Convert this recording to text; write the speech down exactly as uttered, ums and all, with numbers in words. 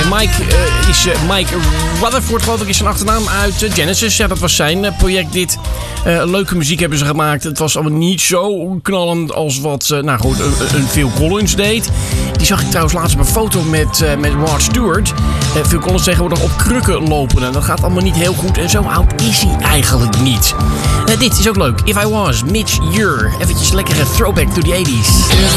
En Mike uh, is uh, Mike Rutherford, geloof ik, is zijn achternaam uit uh, Genesis. Ja, dat was zijn uh, project dit. Uh, leuke muziek hebben ze gemaakt. Het was allemaal niet zo knallend als wat uh, nou goed, een, een Phil Collins deed. Die zag ik trouwens laatst op een foto met, uh, met Rod Stewart. Uh, Phil Collins tegenwoordig op krukken lopen. En dat gaat allemaal niet heel goed. En zo oud is hij eigenlijk niet. Uh, dit is ook leuk. If I Was, Mitch Ure. Eventjes lekkere throwback to the eighties.